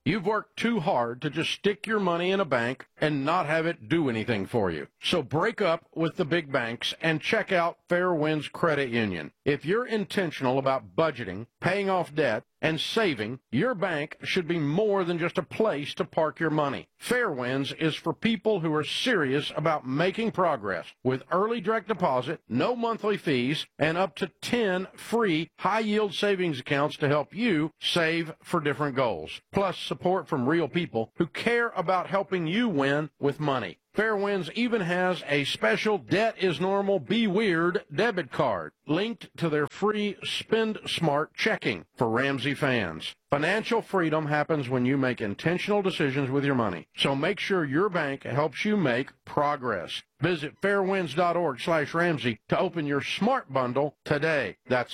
You've worked too hard to just stick your money in a bank and not have it do anything for you. So break up with the big banks and check out Fairwinds Credit Union. If you're intentional about budgeting, paying off debt, and saving, your bank should be more than just a place to park your money. Fairwinds is for people who are serious about making progress with early direct deposit, no monthly fees, and up to 10 free high-yield savings accounts to help you save for different goals. Plus support from real people who care about helping you win with money. Fairwinds even has a special Debt is Normal, Be Weird debit card linked to their free Spend Smart checking for Ramsey fans. Financial freedom happens when you make intentional decisions with your money. So make sure your bank helps you make progress. Visit fairwinds.org/Ramsey to open your Smart Bundle today. That's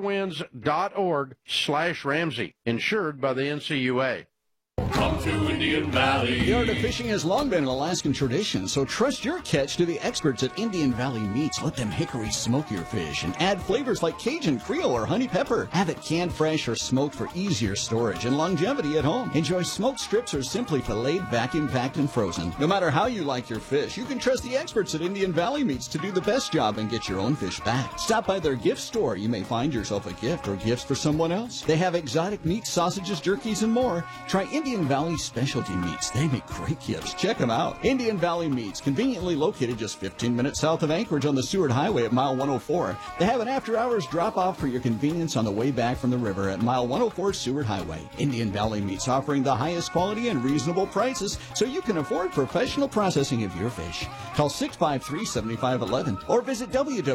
fairwinds.org/Ramsey. Insured by the NCUA. Come to Indian Valley. The art of fishing has long been an Alaskan tradition, so trust your catch to the experts at Indian Valley Meats. Let them hickory smoke your fish and add flavors like Cajun, Creole, or honey pepper. Have it canned fresh or smoked for easier storage and longevity at home. Enjoy smoked strips or simply filleted, vacuum packed, and frozen. No matter how you like your fish, you can trust the experts at Indian Valley Meats to do the best job and get your own fish back. Stop by their gift store. You may find yourself a gift or gifts for someone else. They have exotic meats, sausages, jerkies, and more. Try Indian Valley Specialty Meats. They make great gifts. Check them out. Indian Valley Meats, conveniently located just 15 minutes south of Anchorage on the Seward Highway at mile 104. They have an after-hours drop-off for your convenience on the way back from the river at mile 104 Seward Highway. Indian Valley Meats offering the highest quality and reasonable prices so you can afford professional processing of your fish. Call 653-7511 or visit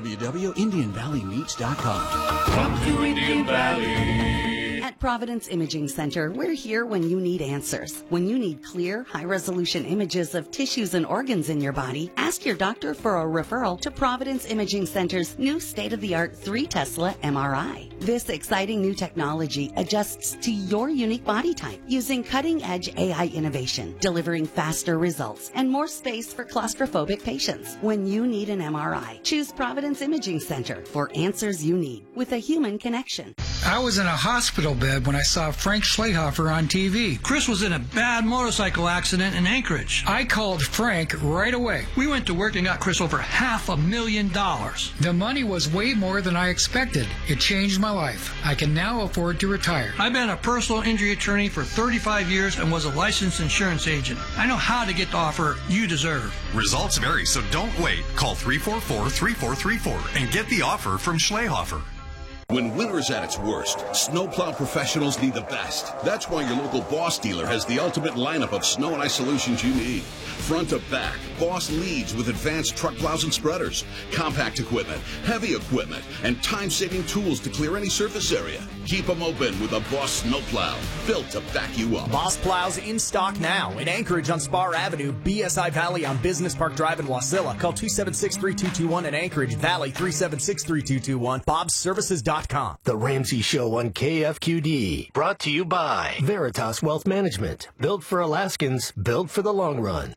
www.indianvalleymeats.com. Come to Indian Valley. At Providence Imaging Center, we're here when you need answers. When you need clear, high-resolution images of tissues and organs in your body, ask your doctor for a referral to Providence Imaging Center's new state-of-the-art 3 Tesla MRI. This exciting new technology adjusts to your unique body type using cutting-edge AI innovation, delivering faster results and more space for claustrophobic patients. When you need an MRI, choose Providence Imaging Center for answers you need with a human connection. I was in a hospital bed when I saw Frank Schlehofer on TV. Chris was in a bad motorcycle accident in Anchorage. I called Frank right away. We went to work and got Chris over $500,000. The money was way more than I expected. It changed my life. I can now afford to retire. I've been a personal injury attorney for 35 years and was a licensed insurance agent. I know how to get the offer you deserve. Results vary, so don't wait. Call 344-3434 and get the offer from Schlehofer. When winter's at its worst, snowplow professionals need the best. That's why your local Boss dealer has the ultimate lineup of snow and ice solutions you need. Front to back, Boss leads with advanced truck plows and spreaders, compact equipment, heavy equipment, and time-saving tools to clear any surface area. Keep them open with a Boss snowplow, built to back you up. Boss plows in stock now in Anchorage on Spar Avenue, BSI Valley on Business Park Drive in Wasilla. Call 276-3221 in Anchorage, Valley 376-3221, bobservices.com. The Ramsey Show on KFQD. Brought to you by Veritas Wealth Management. Built for Alaskans, built for the long run.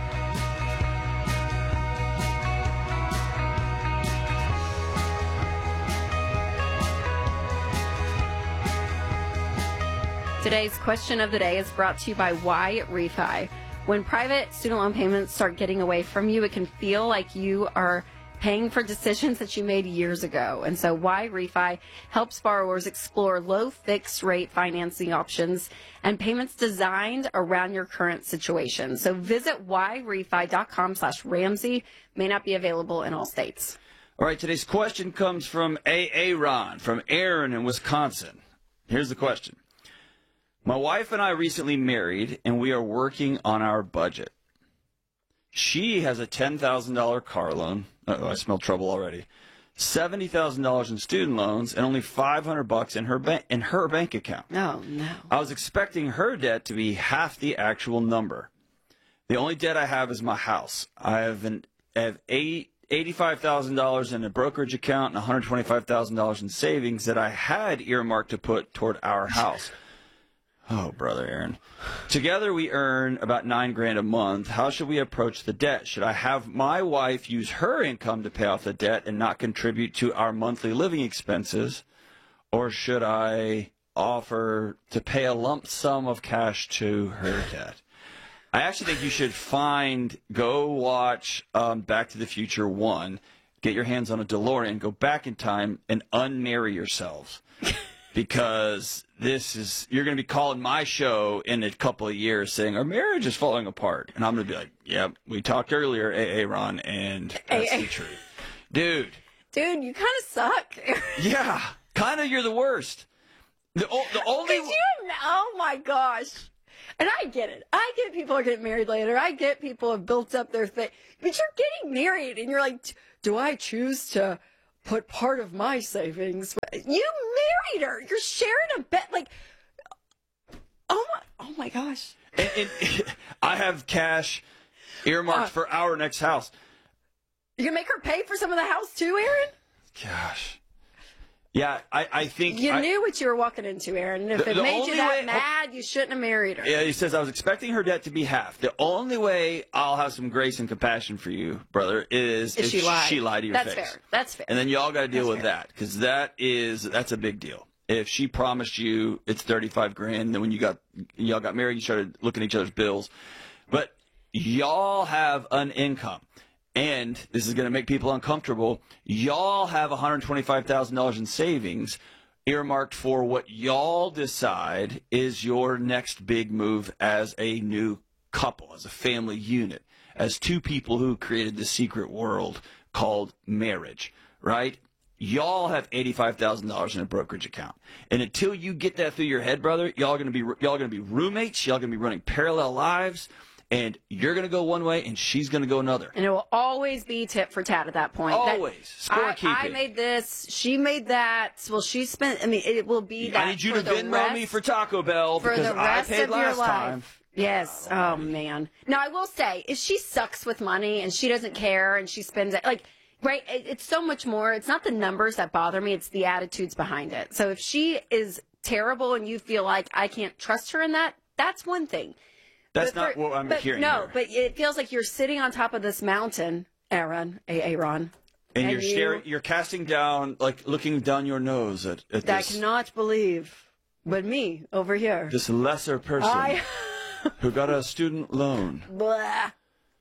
Today's question of the day is brought to you by Why Refi. When private student loan payments start getting away from you, it can feel like you are paying for decisions that you made years ago. And so Why Refi helps borrowers explore low fixed rate financing options and payments designed around your current situation. So visit whyrefi.com/Ramsey. May not be available in all states. All right, today's question comes from Ron from Aaron in Wisconsin. Here's the question. My wife and I recently married, and we are working on our budget. She has a $10,000 car loan. Uh-oh, I smell trouble already. $70,000 in student loans, and only $500 in her bank account. Oh, no. I was expecting her debt to be half the actual number. The only debt I have is my house. I have $85,000 in a brokerage account and $125,000 in savings that I had earmarked to put toward our house. Oh, brother Aaron. Together we earn about $9,000 a month. How should we approach the debt? Should I have my wife use her income to pay off the debt and not contribute to our monthly living expenses? Or should I offer to pay a lump sum of cash to her dad. I actually think you should go watch Back to the Future 1, get your hands on a DeLorean, go back in time, and unmarry yourselves. Because you're going to be calling my show in a couple of years saying, our marriage is falling apart. And I'm going to be like, yep, we talked earlier, Ron, and that's the truth. Dude, you kind of suck. Yeah, kind of you're the worst. The only... Oh, my gosh. And I get it. I get people are getting married later. I get people have built up their thing. But you're getting married, and you're like, do I choose to put part of my savings? You married her. You're sharing a bed. Like, oh my gosh. And I have cash earmarked for our next house. You gonna make her pay for some of the house too, Aaron? Gosh. Yeah, I think... You knew what you were walking into, Aaron. If it made you that mad, you shouldn't have married her. Yeah, he says, I was expecting her debt to be half. The only way I'll have some grace and compassion for you, brother, is if she lied to your face. That's fair. That's fair. And then y'all got to deal with that, because that's a big deal. If she promised you it's $35,000, then when y'all got married, you started looking at each other's bills. But y'all have an income. And this is going to make people uncomfortable. Y'all have $125,000 in savings earmarked for what y'all decide is your next big move as a new couple, as a family unit, as two people who created the secret world called marriage, right? Y'all have $85,000 in a brokerage account. And until you get that through your head, brother, y'all are going to be roommates. Y'all are going to be running parallel lives. And you're going to go one way, and she's going to go another. And it will always be tit for tat at that point. Always. Scorekeeping. I made this. She made that. Well, she spent. I mean, it will be that. I need you to Venmo me for Taco Bell because I paid last time. Yes. Oh, man. Now, I will say, if she sucks with money and she doesn't care and she spends it, like, right, it's so much more. It's not the numbers that bother me. It's the attitudes behind it. So if she is terrible and you feel like I can't trust her in that, that's one thing. That's not what I'm hearing. No, here. but it feels like you're sitting on top of this mountain, Aaron. And you're casting down, like looking down your nose at this. I cannot believe, but me over here. This lesser person who got a student loan. Blah.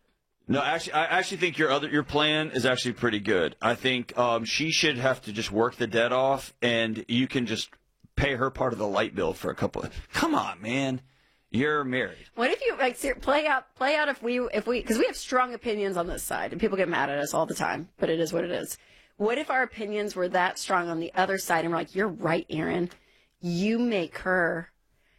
No, actually, I actually think your plan is actually pretty good. I think she should have to just work the debt off, and you can just pay her part of the light bill for a couple of... Come on, man. You're married. What if you play out if we because we have strong opinions on this side and people get mad at us all the time, but it is what it is. What if our opinions were that strong on the other side and we're like, you're right, Aaron. You make her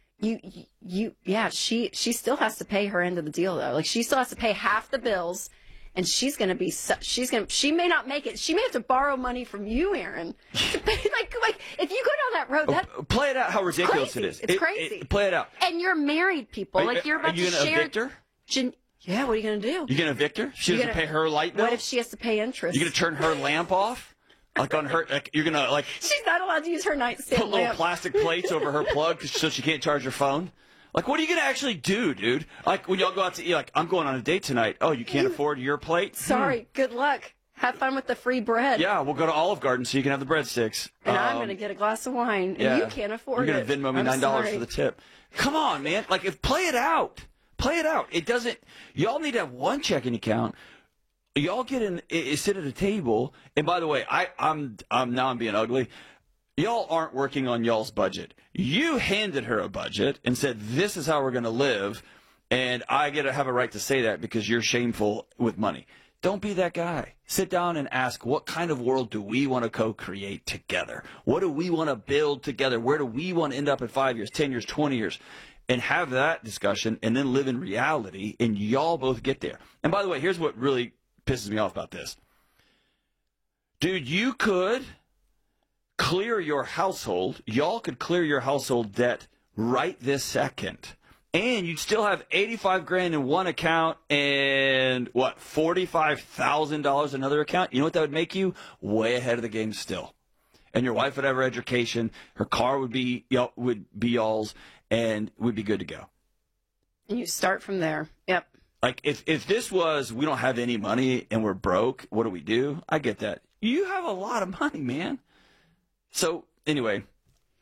she still has to pay her end of the deal though. Like she still has to pay half the bills. And she may not make it. She may have to borrow money from you, Aaron. like if you go down that road, play it out how ridiculous it is. It's crazy. Play it out. And you're married people. You're about to share. Are you going to evict her? Yeah, what are you going to do? You going to evict her? She doesn't pay her light bill? What if she has to pay interest? You going to turn her lamp off? Like on her, you're going to She's not allowed to use her nightstand put little plastic plates over her plug so she can't charge her phone? Like, what are you going to actually do, dude? Like, when y'all go out to eat, like, I'm going on a date tonight. Oh, you can't afford your plate? Sorry. Good luck. Have fun with the free bread. Yeah, we'll go to Olive Garden so you can have the breadsticks. And I'm going to get a glass of wine, and you can't afford it. You're going to Venmo me $9 for the tip. Come on, man. Like, play it out. Play it out. It doesn't... Y'all need to have one checking account. Y'all sit at a table. And by the way, I'm being ugly. Y'all aren't working on y'all's budget. You handed her a budget and said, this is how we're going to live, and I get to have a right to say that because you're shameful with money. Don't be that guy. Sit down and ask, what kind of world do we want to co-create together? What do we want to build together? Where do we want to end up in 5 years, 10 years, 20 years? And have that discussion and then live in reality, and y'all both get there. And by the way, here's what really pisses me off about this. Dude, you could... clear your household. Y'all could clear your household debt right this second. And you'd still have $85,000 in one account and, $45,000 another account? You know what that would make you? Way ahead of the game still. And your wife would have her education. Her car would be y'all's, and we'd be good to go. And you start from there. Yep. Like, if this was, we don't have any money and we're broke, what do? I get that. You have a lot of money, man. So, anyway.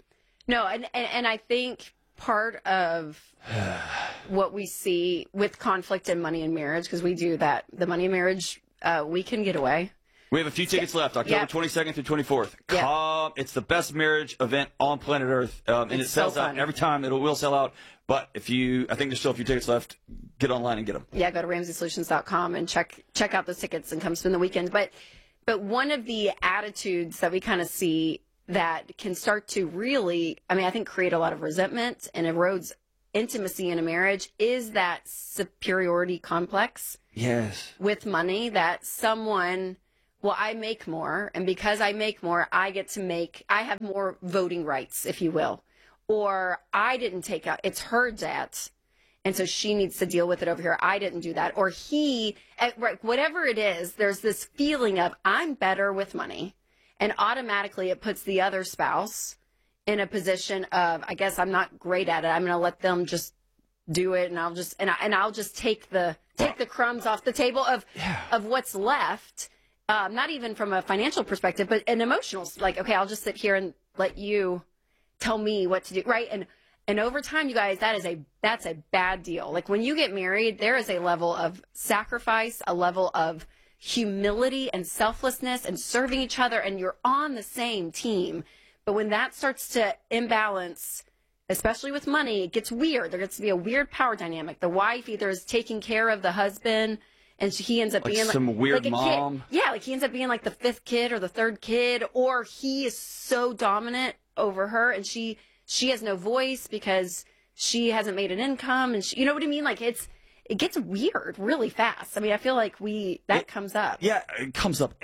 No, and I think part of what we see with conflict in money and marriage, because we do that, the money and marriage weekend getaway. We have a few tickets left, October 22nd through 24th. Come. It's the best marriage event on planet Earth, and it sells out every time. It will sell out. But I think there's still a few tickets left. Get online and get them. Yeah, go to RamseySolutions.com and check out those tickets and come spend the weekend. But one of the attitudes that we kind of see that can start to really, I think, create a lot of resentment and erodes intimacy in a marriage is that superiority complex. Yes. With money, that someone, well, I make more, and because I make more, I have more voting rights, if you will. Or I didn't take out, it's her debt, and so she needs to deal with it over here. I didn't do that. Or whatever it is, there's this feeling of I'm better with money, and automatically it puts the other spouse in a position of, I guess I'm not great at it. I'm going to let them just do it, and I'll just take the crumbs off the table of what's left. Not even from a financial perspective, but an emotional, like, okay, I'll just sit here and let you tell me what to do, right? And over time, you guys, that's a bad deal. Like, when you get married, there is a level of sacrifice, a level of humility and selflessness and serving each other, and you're on the same team. But when that starts to imbalance, especially with money, it gets weird. There gets to be a weird power dynamic. The wife either is taking care of the husband, and he ends up being some weird mom. Yeah, like he ends up being like the fifth kid or the third kid, or he is so dominant over her, and she has no voice because she hasn't made an income, and you know what I mean? Like, it gets weird really fast. I feel like that comes up. Yeah, it comes up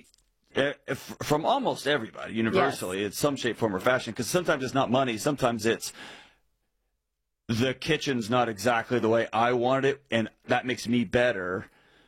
from almost everybody universally. It's some shape, form, or fashion, because sometimes it's not money, sometimes it's the kitchen's not exactly the way I wanted it, and that makes me better,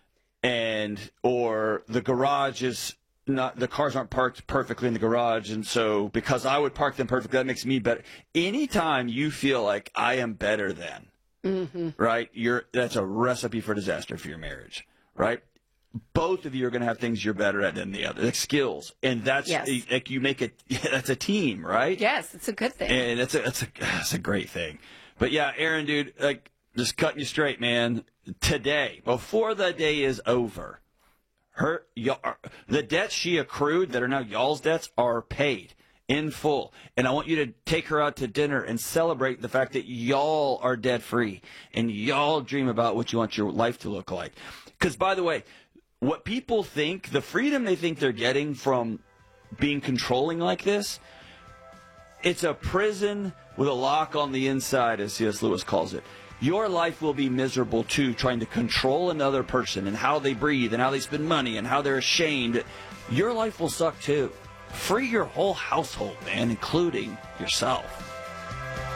or the garage is not, the cars aren't parked perfectly in the garage, and so because I would park them perfectly, that makes me better. Anytime you feel like I am better than, right, that's a recipe for disaster for your marriage, right? Both of you are going to have things you're better at than the other, like skills, and that's like you make it. That's a team, right? Yes, it's a good thing, and it's a great thing. But yeah, Aaron, dude, like, just cutting you straight, man. Today, before the day is over, the debts she accrued that are now y'all's debts are paid in full. And I want you to take her out to dinner and celebrate the fact that y'all are debt free and y'all dream about what you want your life to look like. Because, by the way, what people think, the freedom they think they're getting from being controlling like this, it's a prison with a lock on the inside, as C.S. Lewis calls it. Your life will be miserable, too, trying to control another person and how they breathe and how they spend money and how they're ashamed. Your life will suck, too. Free your whole household, man, including yourself.